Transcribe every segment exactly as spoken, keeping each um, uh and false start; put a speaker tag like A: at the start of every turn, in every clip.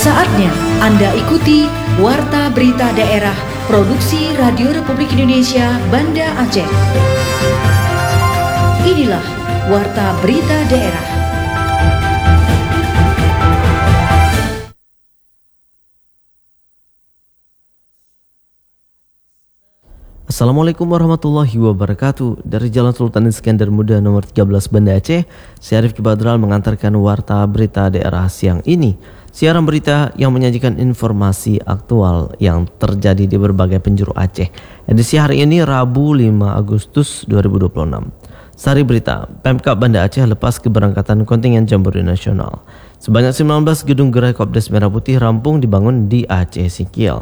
A: Saatnya Anda ikuti Warta Berita Daerah Produksi Radio Republik Indonesia Banda Aceh. Inilah Warta Berita Daerah.
B: Assalamualaikum warahmatullahi wabarakatuh. Dari Jalan Sultan Iskandar Muda nomor tiga belas Banda Aceh, saya Arif Badral mengantarkan Warta Berita Daerah siang ini. Siaran berita yang menyajikan informasi aktual yang terjadi di berbagai penjuru Aceh. Edisi hari ini Rabu lima Agustus dua ribu dua puluh enam. Sari berita, Pemkab Banda Aceh lepas keberangkatan kontingen Jambore Nasional. Sebanyak sembilan belas gedung gerai Kopdes Merah Putih rampung dibangun di Aceh Singkil.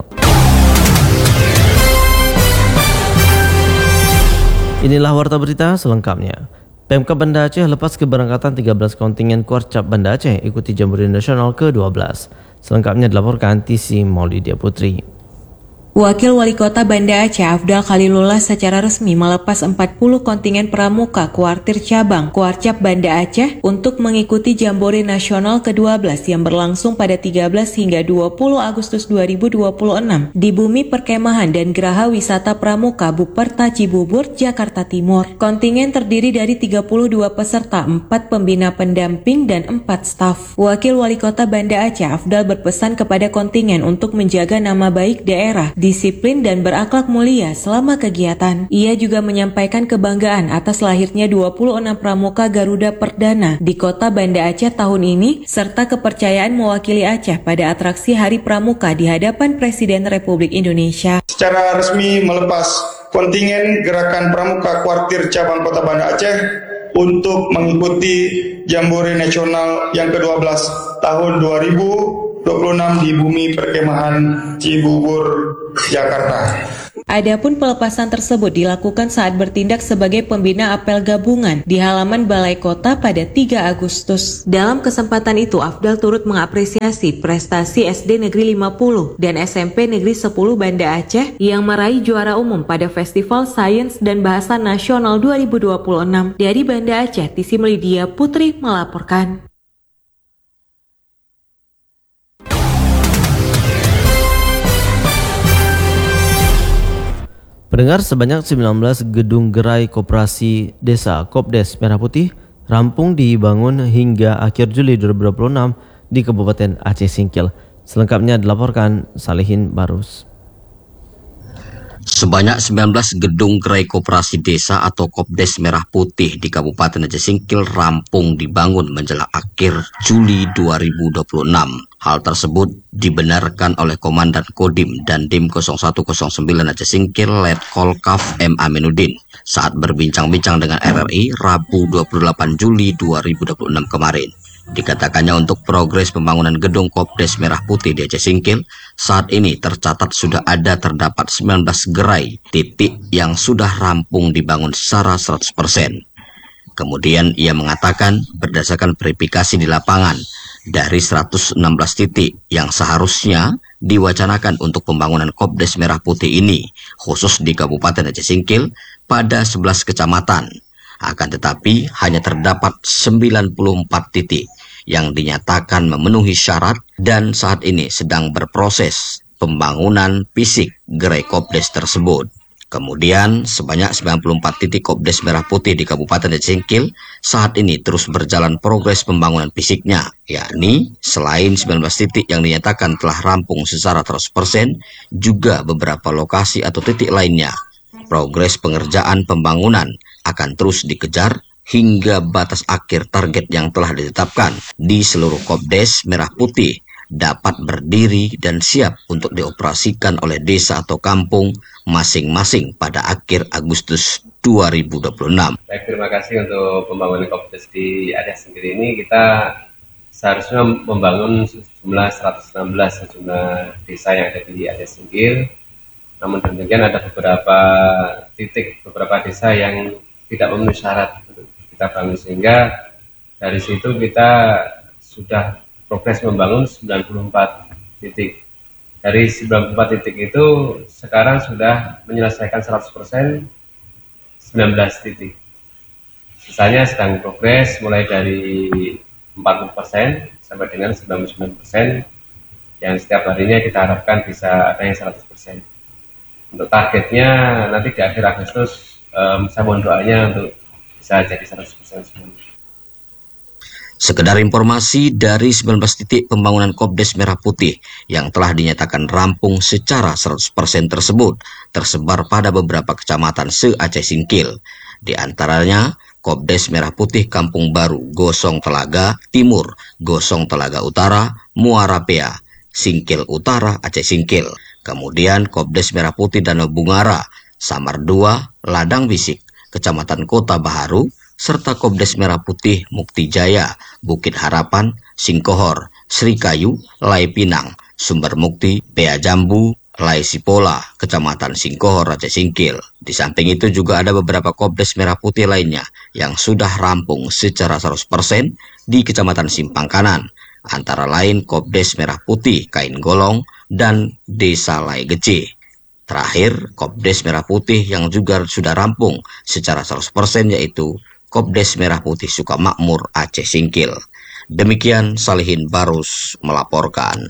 B: Inilah warta berita selengkapnya. Pemkab Banda Aceh lepas keberangkatan tiga belas kontingen Korcap Banda Aceh ikuti Jambore Nasional ke dua belas. Selengkapnya dilaporkan Tisi Maulidia Putri.
C: Wakil Wali Kota Banda Aceh Afdal Khalilullah secara resmi melepas empat puluh kontingen pramuka kuartir cabang Korcap Banda Aceh untuk mengikuti Jambore Nasional ke dua belas yang berlangsung pada tiga belas hingga dua puluh Agustus dua ribu dua puluh enam di Bumi Perkemahan dan Geraha Wisata Pramuka Buperta Cibubur, Jakarta Timur. Kontingen terdiri dari tiga puluh dua peserta, empat pembina pendamping dan empat staf. Wakil Wali Kota Banda Aceh Afdal berpesan kepada kontingen untuk menjaga nama baik daerah, disiplin dan berakhlak mulia selama kegiatan. Ia juga menyampaikan kebanggaan atas lahirnya dua puluh enam pramuka Garuda Perdana di kota Banda Aceh tahun ini, serta kepercayaan mewakili Aceh pada atraksi Hari Pramuka di hadapan Presiden Republik Indonesia.
D: Secara resmi melepas kontingen Gerakan Pramuka Kuartir Cabang Kota Banda Aceh untuk mengikuti Jambore Nasional yang ke dua belas tahun dua ribu dua puluh enam di Bumi Perkemahan Cibubur, Jakarta.
C: Adapun pelepasan tersebut dilakukan saat bertindak sebagai pembina apel gabungan di halaman Balai Kota pada tiga Agustus. Dalam kesempatan itu, Afdal turut mengapresiasi prestasi S D Negeri lima puluh dan S M P Negeri sepuluh Banda Aceh yang meraih juara umum pada Festival Sains dan Bahasa Nasional dua ribu dua puluh enam. Dari Banda Aceh, Tisi Maulidia Putri melaporkan.
B: Pendengar, sebanyak sembilan belas gedung gerai koperasi desa Kopdes Merah Putih rampung dibangun hingga akhir Juli dua ribu dua puluh enam di Kabupaten Aceh Singkil. Selengkapnya dilaporkan Salihin Barus.
E: Sebanyak sembilan belas gedung gerai koperasi desa atau Kopdes Merah Putih di Kabupaten Aceh Singkil rampung dibangun menjelang akhir Juli dua ribu dua puluh enam. Hal tersebut dibenarkan oleh Komandan Kodim dan Dim nol satu nol sembilan Aceh Singkil Letkol Kaf M. Aminuddin saat berbincang-bincang dengan R R I Rabu dua puluh delapan Juli dua ribu dua puluh enam kemarin. Dikatakannya untuk progres pembangunan gedung Kopdes Merah Putih di Aceh Singkil, saat ini tercatat sudah ada terdapat sembilan belas gerai titik yang sudah rampung dibangun secara seratus persen. Kemudian ia mengatakan berdasarkan verifikasi di lapangan, dari seratus enam belas titik yang seharusnya diwacanakan untuk pembangunan Kopdes Merah Putih ini, khusus di Kabupaten Aceh Singkil pada sebelas kecamatan. Akan tetapi hanya terdapat sembilan puluh empat titik yang dinyatakan memenuhi syarat dan saat ini sedang berproses pembangunan fisik gerai Kopdes tersebut. Kemudian sebanyak sembilan puluh empat titik Kopdes Merah Putih di Kabupaten Aceh Singkil saat ini terus berjalan progres pembangunan fisiknya, yakni selain sembilan belas titik yang dinyatakan telah rampung secara seratus persen, juga beberapa lokasi atau titik lainnya. Progres pengerjaan pembangunan akan terus dikejar hingga batas akhir target yang telah ditetapkan di seluruh Kopdes Merah Putih dapat berdiri dan siap untuk dioperasikan oleh desa atau kampung masing-masing pada akhir Agustus dua ribu dua puluh enam.
F: Baik, terima kasih untuk pembangunan Kopdes di Aceh Singkil ini. Kita seharusnya membangun sejumlah seratus enam belas sejumlah desa yang ada di Aceh Singkil. Namun demikian ada beberapa titik, beberapa desa yang tidak memenuhi syarat untuk kita bangun, sehingga dari situ kita sudah progres membangun sembilan puluh empat titik. Dari sembilan puluh empat titik itu sekarang sudah menyelesaikan seratus persen sembilan belas titik. Sisanya sedang progres mulai dari empat puluh persen sampai dengan sembilan puluh sembilan persen yang setiap harinya kita harapkan bisa ada yang seratus persen. Untuk targetnya nanti di akhir Agustus, um, saya mohon doanya untuk bisa jadi seratus persen semuanya.
E: Sekedar informasi, dari sembilan belas titik pembangunan Kopdes Merah Putih yang telah dinyatakan rampung secara seratus persen tersebut tersebar pada beberapa kecamatan se-Aceh Singkil. Di antaranya Kopdes Merah Putih Kampung Baru, Gosong Telaga Timur, Gosong Telaga Utara, Muara Pea, Singkil Utara, Aceh Singkil. Kemudian Kopdes Merah Putih Danau Bungara, Samar dua, Ladang Bisik, Kecamatan Kota Baharu, serta Kopdes Merah Putih Mukti Jaya, Bukit Harapan, Singkohor, Srikayu, Lai Pinang, Sumber Mukti, Pea Jambu, Lai Sipola, Kecamatan Singkohor, Aceh Singkil. Di samping itu juga ada beberapa Kopdes Merah Putih lainnya yang sudah rampung secara seratus persen di Kecamatan Simpang Kanan, antara lain Kopdes Merah Putih Kain Golong dan Desa Lai Gece. Terakhir, Kopdes Merah Putih yang juga sudah rampung secara seratus persen yaitu Kopdes Merah Putih Sukamakmur, Aceh Singkil. Demikian Salihin Barus melaporkan.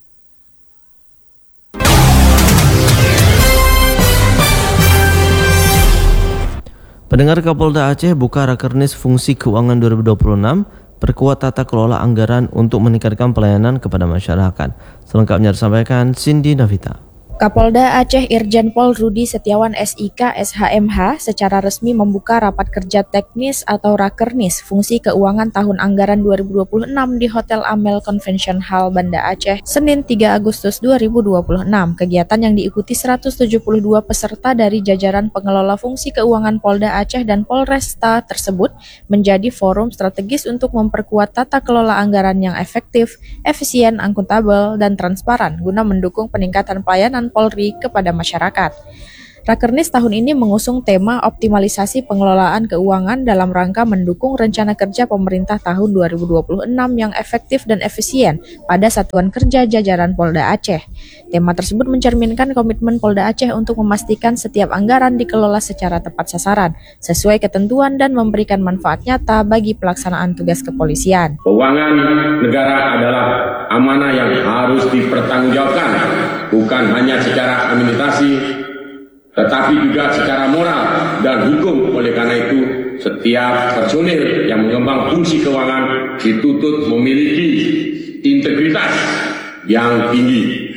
B: Pendengar, Kapolda Aceh buka Rakernis Fungsi Keuangan dua ribu dua puluh enam, perkuat tata kelola anggaran untuk meningkatkan pelayanan kepada masyarakat. Selengkapnya disampaikan Cindy Navita.
G: Kapolda Aceh Irjen Pol Rudi Setiawan S I K S H M H secara resmi membuka rapat kerja teknis atau Rakernis Fungsi Keuangan Tahun Anggaran dua ribu dua puluh enam di Hotel Amel Convention Hall Banda Aceh, Senin tiga Agustus dua ribu dua puluh enam. Kegiatan yang diikuti seratus tujuh puluh dua peserta dari jajaran pengelola fungsi keuangan Polda Aceh dan Polresta tersebut menjadi forum strategis untuk memperkuat tata kelola anggaran yang efektif, efisien, akuntabel, dan transparan guna mendukung peningkatan pelayanan Polri kepada masyarakat. Rakernis tahun ini mengusung tema optimalisasi pengelolaan keuangan dalam rangka mendukung rencana kerja pemerintah tahun dua ribu dua puluh enam yang efektif dan efisien pada satuan kerja jajaran Polda Aceh. Tema tersebut mencerminkan komitmen Polda Aceh untuk memastikan setiap anggaran dikelola secara tepat sasaran, sesuai ketentuan dan memberikan manfaat nyata bagi pelaksanaan tugas kepolisian.
H: Keuangan negara adalah amanah yang harus dipertanggungjawabkan, bukan hanya secara administrasi, tetapi juga secara moral dan hukum. Oleh karena itu, setiap personil yang mengemban fungsi keuangan dituntut memiliki integritas yang tinggi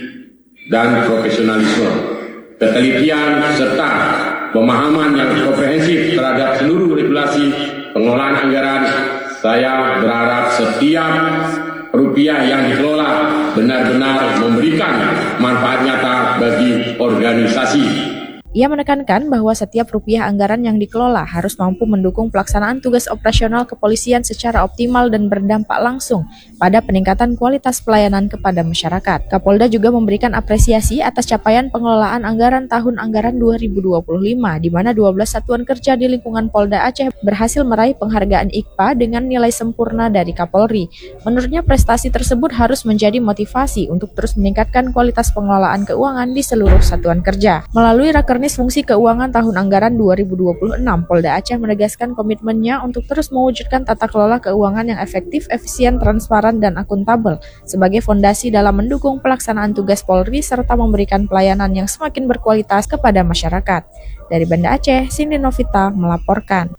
H: dan profesionalisme, ketelitian, serta pemahaman yang komprehensif terhadap seluruh regulasi pengelolaan anggaran. Saya berharap setiap rupiah yang dikelola benar-benar memberikan manfaat nyata bagi organisasi.
G: Ia menekankan bahwa setiap rupiah anggaran yang dikelola harus mampu mendukung pelaksanaan tugas operasional kepolisian secara optimal dan berdampak langsung pada peningkatan kualitas pelayanan kepada masyarakat. Kapolda juga memberikan apresiasi atas capaian pengelolaan anggaran tahun anggaran dua ribu dua puluh lima, di mana dua belas satuan kerja di lingkungan Polda Aceh berhasil meraih penghargaan I K P A dengan nilai sempurna dari Kapolri. Menurutnya, prestasi tersebut harus menjadi motivasi untuk terus meningkatkan kualitas pengelolaan keuangan di seluruh satuan kerja. Melalui Rakernis Fungsi Keuangan Tahun Anggaran dua ribu dua puluh enam, Polda Aceh menegaskan komitmennya untuk terus mewujudkan tata kelola keuangan yang efektif, efisien, transparan, dan akuntabel sebagai fondasi dalam mendukung pelaksanaan tugas Polri serta memberikan pelayanan yang semakin berkualitas kepada masyarakat. Dari Banda Aceh, Cindy Novita melaporkan.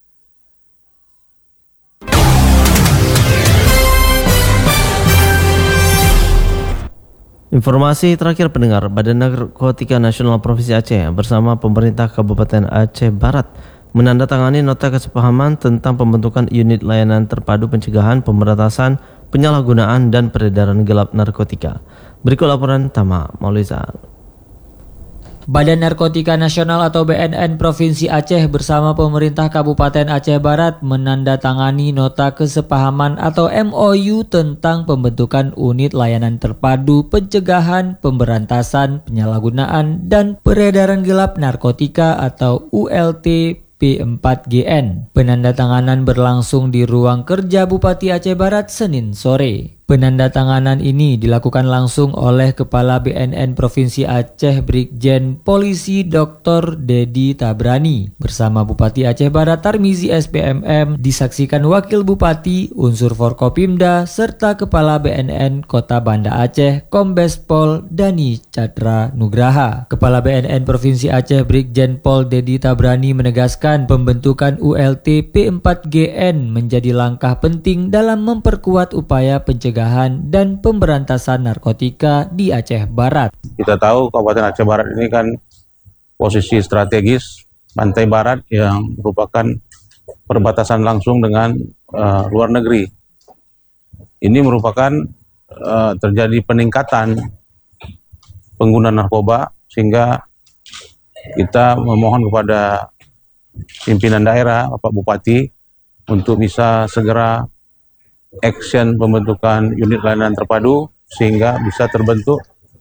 B: Informasi terakhir, pendengar, Badan Narkotika Nasional Provinsi Aceh bersama pemerintah Kabupaten Aceh Barat menandatangani nota kesepahaman tentang pembentukan unit layanan terpadu pencegahan, pemberantasan, penyalahgunaan, dan peredaran gelap narkotika. Berikut laporan Tama Maulizal.
I: Badan Narkotika Nasional atau B N N Provinsi Aceh bersama pemerintah Kabupaten Aceh Barat menandatangani nota kesepahaman atau M O U tentang pembentukan unit layanan terpadu pencegahan, pemberantasan, penyalahgunaan, dan peredaran gelap narkotika atau U L T P empat G N. Penandatanganan berlangsung di ruang kerja Bupati Aceh Barat Senin sore. Penandatanganan ini dilakukan langsung oleh Kepala B N N Provinsi Aceh Brigjen Polisi Doktor Dedi Tabrani bersama Bupati Aceh Barat Tarmizi S P M M, disaksikan Wakil Bupati, unsur Forkopimda, serta Kepala B N N Kota Banda Aceh Kombes Pol Dani Chandra Nugraha. Kepala B N N Provinsi Aceh Brigjen Pol Dedi Tabrani menegaskan pembentukan U L T P empat G N menjadi langkah penting dalam memperkuat upaya pencegahan dan pemberantasan narkotika di Aceh Barat.
J: Kita tahu Kabupaten Aceh Barat ini kan posisi strategis pantai barat yang merupakan perbatasan langsung dengan uh, luar negeri. Ini merupakan uh, terjadi peningkatan pengguna narkoba, sehingga kita memohon kepada pimpinan daerah, Bapak Bupati, untuk bisa segera action pembentukan unit layanan terpadu sehingga bisa terbentuk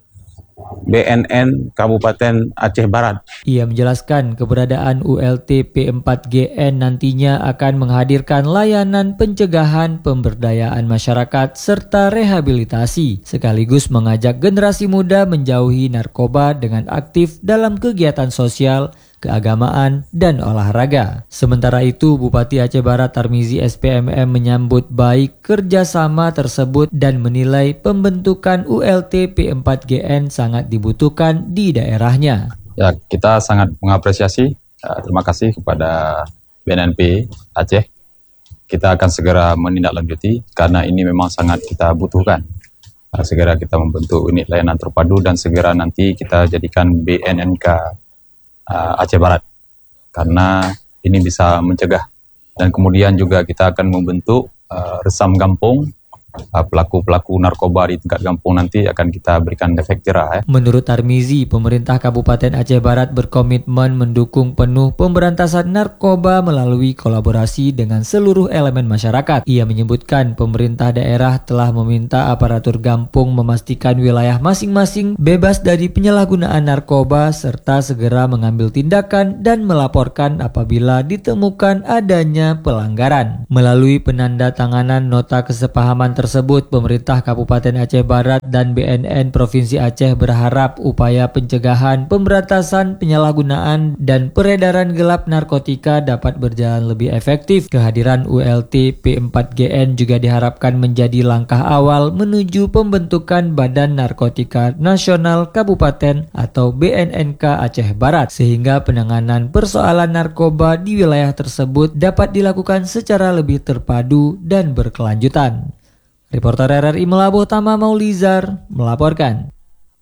J: B N N Kabupaten Aceh Barat.
I: Ia menjelaskan keberadaan U L T P empat G N nantinya akan menghadirkan layanan pencegahan, pemberdayaan masyarakat, serta rehabilitasi, sekaligus mengajak generasi muda menjauhi narkoba dengan aktif dalam kegiatan sosial, keagamaan, dan olahraga. Sementara itu, Bupati Aceh Barat Tarmizi S P M M menyambut baik kerjasama tersebut dan menilai pembentukan U L T P empat G N sangat dibutuhkan di daerahnya.
K: Ya, kita sangat mengapresiasi. Uh, terima kasih kepada B N N P Aceh. Kita akan segera menindaklanjuti karena ini memang sangat kita butuhkan. Uh, segera kita membentuk unit layanan terpadu dan segera nanti kita jadikan B N N K Uh, Aceh Barat, karena ini bisa mencegah. Dan kemudian juga kita akan membentuk uh, resam kampung, uh, pelaku-pelaku narkoba di tingkat kampung nanti akan kita berikan efek jerah. Eh.
I: Menurut Tarmizi, pemerintah Kabupaten Aceh Barat berkomitmen mendukung penuh pemberantasan narkoba melalui kolaborasi dengan seluruh elemen masyarakat. Ia menyebutkan pemerintah daerah telah meminta aparatur kampung memastikan wilayah masing-masing bebas dari penyalahgunaan narkoba serta segera mengambil tindakan dan melaporkan apabila ditemukan adanya pelanggaran. Melalui penandatanganan nota kesepahaman tersebut, pemerintah Kabupaten Aceh Barat dan B N N Provinsi Aceh berharap upaya pencegahan, pemberantasan penyalahgunaan, dan peredaran gelap narkotika dapat berjalan lebih efektif. Kehadiran U L T P empat G N juga diharapkan menjadi langkah awal menuju pembentukan Badan Narkotika Nasional Kabupaten atau B N N K Aceh Barat, sehingga penanganan persoalan narkoba di wilayah tersebut dapat dilakukan secara lebih terpadu dan berkelanjutan. Reporter R R I Melabuh Tama Maulizar melaporkan.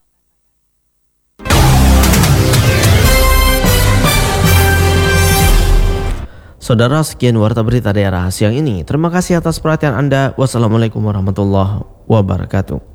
B: Saudara, sekian warta berita daerah siang ini. Terima kasih atas perhatian Anda. Wassalamualaikum warahmatullahi wabarakatuh.